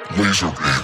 Laserbeam.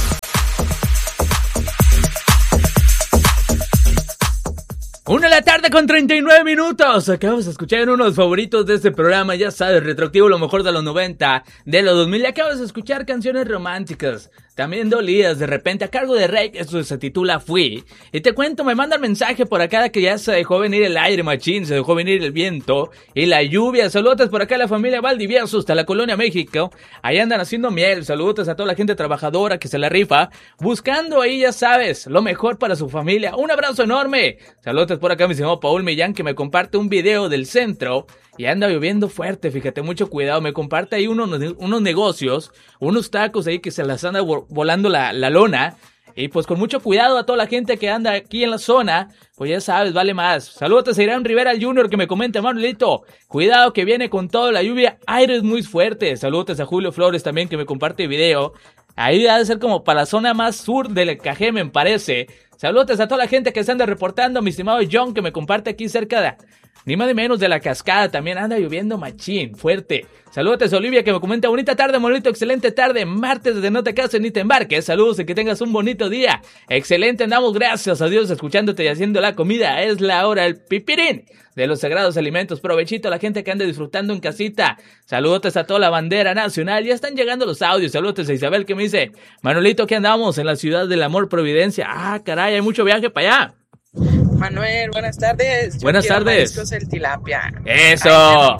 Una de la tarde con 39 minutos. Acabamos de escuchar uno de los favoritos de este programa. Ya sabes, retroactivo, lo mejor de los 90, de los 2000. Y acabas de escuchar canciones románticas, también dolidas de repente, a cargo de Rey. Esto se titula Fui. Y te cuento, me mandan mensaje por acá de que ya se dejó venir el aire machín, se dejó venir el viento y la lluvia. Saludos por acá a la familia Valdivieso hasta la Colonia México. Ahí andan haciendo miel. Saludos a toda la gente trabajadora que se la rifa, buscando ahí, ya sabes, lo mejor para su familia. Un abrazo enorme. Saludos por acá a mi señor Paul Millán, que me comparte un video del centro y anda lloviendo fuerte, fíjate, mucho cuidado. Me comparte ahí unos negocios, unos tacos ahí que se las anda volando la lona. Y pues con mucho cuidado a toda la gente que anda aquí en la zona, pues ya sabes, vale más. Saludos a Irán Rivera Jr. que me comenta, Manuelito, cuidado que viene con toda la lluvia, aires muy fuertes. Saludos a Julio Flores también que me comparte video. Ahí ha de ser como para la zona más sur del Cajé, me parece. Saludos a toda la gente que se anda reportando, mi estimado John, que me comparte aquí cerca de, ni más ni menos, de la cascada. También anda lloviendo machín, fuerte. Saludos a Olivia, que me comenta, bonita tarde, Monolito, excelente tarde, martes de no te cases ni te embarques. Saludos y que tengas un bonito día. Excelente, andamos, gracias a Dios, escuchándote y haciendo la comida. Es la hora del pipirín de los sagrados alimentos. Provechito a la gente que anda disfrutando en casita. Saludos a toda la bandera nacional. Ya están llegando los audios. Saludos a Isabel, que me dice, Manuelito, que andamos en la ciudad del amor, Providencia. Ah, caray, hay mucho viaje para allá. Manuel, buenas tardes. Buenas tardes. Mariscos el tilapia. Eso.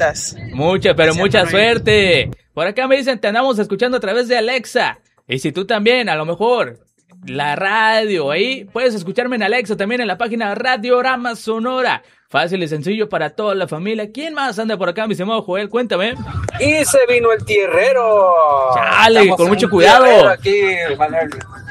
Mucha suerte. Por acá me dicen, te andamos escuchando a través de Alexa. Y si tú también, a lo mejor, la radio, ahí puedes escucharme en Alexa, también en la página Radiorama Sonora. Fácil y sencillo para toda la familia. ¿Quién más anda por acá, mi estimado Joel? Cuéntame. Y se vino el tierrero. Chale, con mucho cuidado. Aquí, Manuel.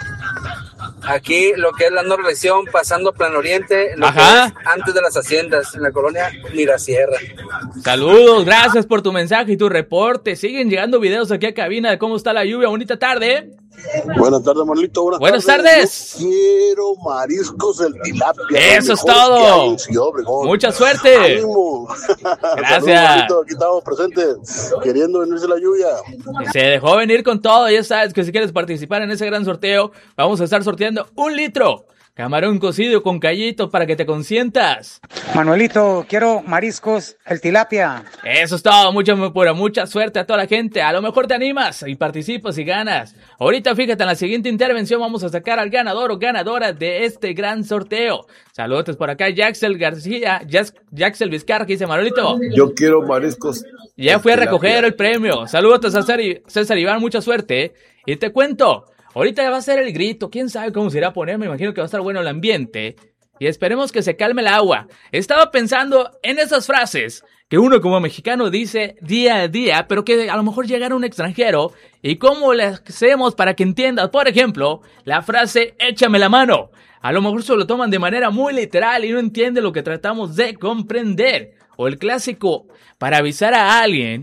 Aquí lo que es la Norregión, pasando Plan Oriente, lo que es antes de las haciendas, en la colonia Mirasierra. Saludos, gracias por tu mensaje y tu reporte. Siguen llegando videos aquí a cabina de cómo está la lluvia. Bonita tarde. Buenas tardes, Marlito. Buenas tardes. Yo quiero mariscos del tilapia. Eso es todo. Mucha suerte. ¡Ánimo! Gracias. Saludos, aquí estamos presentes, queriendo venirse la lluvia. Se dejó venir con todo. Ya sabes que si quieres participar en ese gran sorteo, vamos a estar sorteando 1 litro. Camarón cocido con callitos para que te consientas. Manuelito, quiero mariscos, el tilapia. Eso es todo, mucha suerte a toda la gente. A lo mejor te animas y participas y ganas. Ahorita fíjate, en la siguiente intervención vamos a sacar al ganador o ganadora de este gran sorteo. Saludos por acá, Jaxel García, Jaxel Vizcarra, que dice, Manuelito, yo quiero mariscos. Ya fui a recoger el premio. Saludos a César Iván, mucha suerte. Y te cuento, ahorita va a ser el grito, quién sabe cómo se irá a poner, me imagino que va a estar bueno el ambiente. Y esperemos que se calme el agua. Estaba pensando en esas frases que uno como mexicano dice día a día, pero que a lo mejor llegara un extranjero. ¿Y cómo le hacemos para que entiendas? Por ejemplo, la frase échame la mano. A lo mejor se lo toman de manera muy literal y no entienden lo que tratamos de comprender. O el clásico, para avisar a alguien,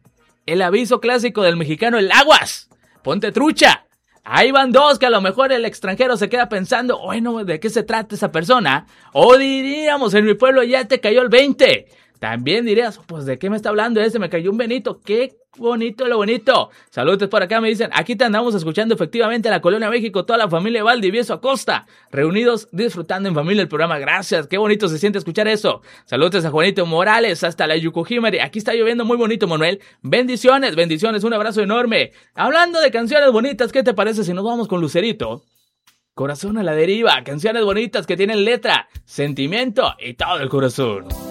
el aviso clásico del mexicano, el aguas, ponte trucha. Ahí van dos que a lo mejor el extranjero se queda pensando, bueno, ¿de qué se trata esa persona? O diríamos, en mi pueblo ya te cayó el 20. También dirías, pues, ¿de qué me está hablando ese? Me cayó un Benito. ¡Qué bonito lo bonito! Saludos por acá, me dicen, aquí te andamos escuchando efectivamente en la Colonia México, toda la familia Valdivieso Acosta, reunidos, disfrutando en familia el programa. Gracias, qué bonito se siente escuchar eso. Saludos a Juanito Morales, hasta la Yucojimari. Aquí está lloviendo muy bonito, Manuel. Bendiciones, un abrazo enorme. Hablando de canciones bonitas, ¿qué te parece si nos vamos con Lucerito? Corazón a la deriva, canciones bonitas que tienen letra, sentimiento y todo el corazón.